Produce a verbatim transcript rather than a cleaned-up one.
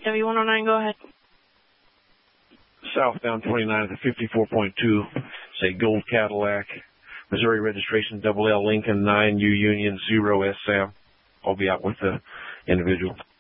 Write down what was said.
W one oh nine, go ahead. Southbound twenty-nine at the fifty-four point two, say Gold Cadillac, Missouri registration double L Lincoln nine U Union zero S Sam. I'll be out with the individual.